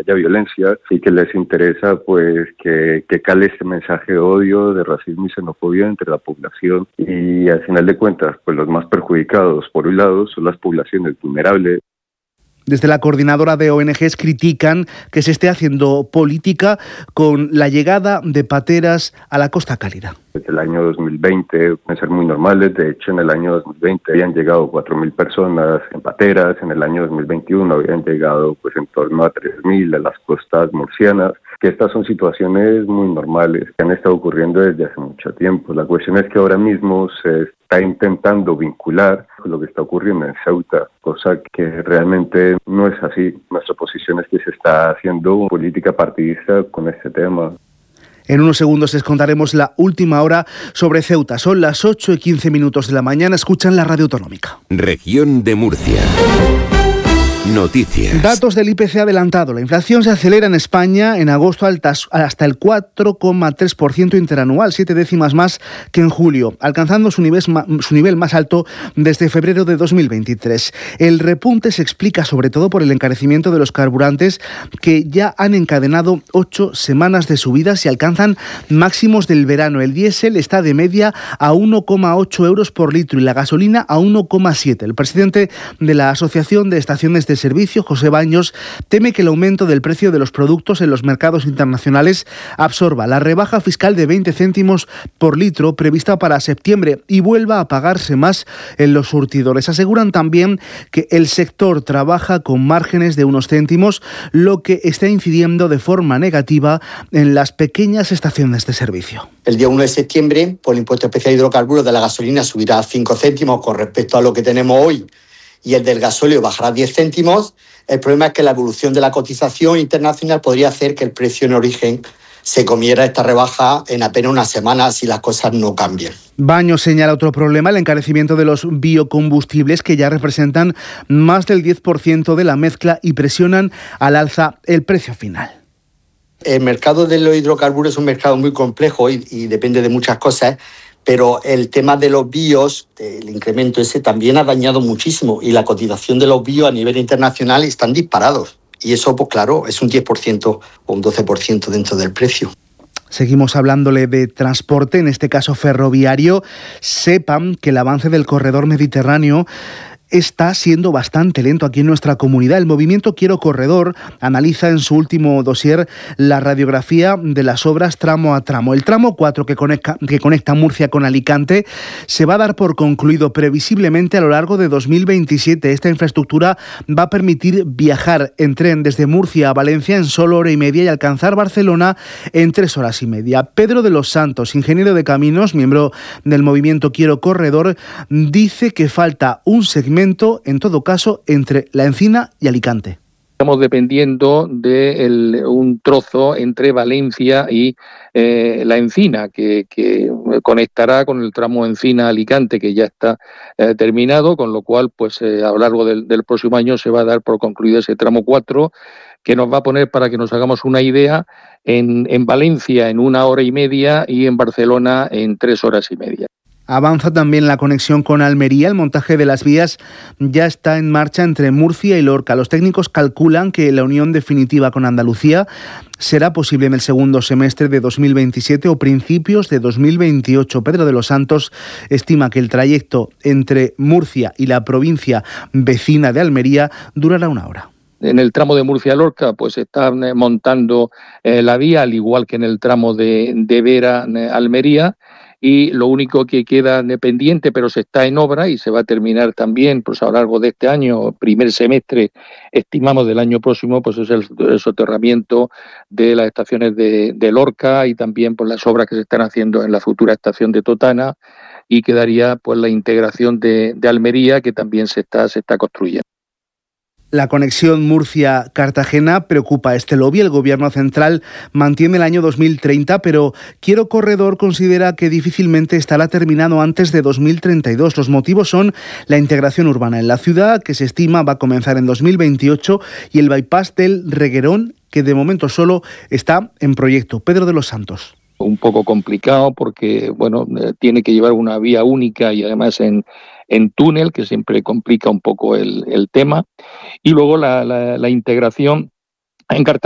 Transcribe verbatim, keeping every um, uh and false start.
haya violencia y que les interesa pues que, que cale este mensaje de odio, de racismo y xenofobia entre la población, y al final de cuentas pues los más perjudicados por un lado son las poblaciones vulnerables. Desde la coordinadora de O N Ges critican que se esté haciendo política con la llegada de pateras a la Costa Cálida. Desde el año dos mil veinte pueden ser muy normales. De hecho, en el año dos mil veinte habían llegado cuatro mil personas en pateras. En el año dos mil veintiuno habían llegado pues en torno a tres mil a las costas murcianas. Que estas son situaciones muy normales que han estado ocurriendo desde hace mucho tiempo. La cuestión es que ahora mismo se está intentando vincular con lo que está ocurriendo en Ceuta, cosa que realmente no es así. Nuestra posición es que se está haciendo política partidista con este tema. En unos segundos les contaremos la última hora sobre Ceuta. Son las ocho y quince minutos de la mañana. Escuchan la radio autonómica. Región de Murcia. Noticias. Datos del I P C adelantado. La inflación se acelera en España en agosto hasta el cuatro coma tres por ciento interanual, siete décimas más que en julio, alcanzando su nivel, su nivel más alto desde febrero de dos mil veintitrés. El repunte se explica sobre todo por el encarecimiento de los carburantes, que ya han encadenado ocho semanas de subidas y alcanzan máximos del verano. El diésel está de media a uno coma ocho euros por litro y la gasolina a uno coma siete. El presidente de la Asociación de Estaciones de Servicio, José Baños, teme que el aumento del precio de los productos en los mercados internacionales absorba la rebaja fiscal de veinte céntimos por litro prevista para septiembre y vuelva a pagarse más en los surtidores. Aseguran también que el sector trabaja con márgenes de unos céntimos, lo que está incidiendo de forma negativa en las pequeñas estaciones de servicio. El día uno de septiembre, por el impuesto especial de hidrocarburos de la gasolina subirá cinco céntimos con respecto a lo que tenemos hoy, y el del gasóleo bajará diez céntimos. El problema es que la evolución de la cotización internacional podría hacer que el precio en origen se comiera esta rebaja en apenas una semana si las cosas no cambian. Baños señala otro problema, el encarecimiento de los biocombustibles, que ya representan más del diez por ciento de la mezcla y presionan al alza el precio final. El mercado de los hidrocarburos es un mercado muy complejo y, y depende de muchas cosas, pero el tema de los bios, el incremento ese también ha dañado muchísimo y la cotización de los bios a nivel internacional están disparados. Y eso, pues claro, es un diez por ciento o un doce por ciento dentro del precio. Seguimos hablándole de transporte, en este caso ferroviario. Sepan que el avance del corredor mediterráneo está siendo bastante lento aquí en nuestra comunidad. El movimiento Quiero Corredor analiza en su último dossier la radiografía de las obras tramo a tramo. El tramo cuatro, que conecta, que conecta Murcia con Alicante, se va a dar por concluido previsiblemente a lo largo de dos mil veintisiete. Esta infraestructura va a permitir viajar en tren desde Murcia a Valencia en solo hora y media y alcanzar Barcelona en tres horas y media. Pedro de los Santos, ingeniero de caminos, miembro del movimiento Quiero Corredor, dice que falta un segmento, en todo caso, entre La Encina y Alicante. Estamos dependiendo de el, un trozo entre Valencia y eh, La Encina, que, que conectará con el tramo Encina-Alicante, que ya está eh, terminado, con lo cual pues eh, a lo largo del, del próximo año se va a dar por concluido ese tramo cuatro, que nos va a poner, para que nos hagamos una idea, en, en Valencia en una hora y media y en Barcelona en tres horas y media. Avanza también la conexión con Almería. El montaje de las vías ya está en marcha entre Murcia y Lorca. Los técnicos calculan que la unión definitiva con Andalucía será posible en el segundo semestre de dos mil veintisiete o principios de dos mil veintiocho. Pedro de los Santos estima que el trayecto entre Murcia y la provincia vecina de Almería durará una hora. En el tramo de Murcia-Lorca pues se está montando eh, la vía, al igual que en el tramo de, de Vera-Almería. Y lo único que queda pendiente, pero se está en obra y se va a terminar también pues a lo largo de este año, primer semestre, estimamos del año próximo, pues es el, el soterramiento de las estaciones de, de Lorca y también pues las obras que se están haciendo en la futura estación de Totana, y quedaría pues la integración de, de Almería, que también se está, se está construyendo. La conexión Murcia-Cartagena preocupa a este lobby. El Gobierno central mantiene el año dos mil treinta, pero Quiero Corredor considera que difícilmente estará terminado antes de dos mil treinta y dos. Los motivos son la integración urbana en la ciudad, que se estima va a comenzar en dos mil veintiocho, y el bypass del Reguerón, que de momento solo está en proyecto. Pedro de los Santos. Un poco complicado porque, bueno, tiene que llevar una vía única y además en, en túnel, que siempre complica un poco el, el tema. Y luego la, la, la integración en Cartagena.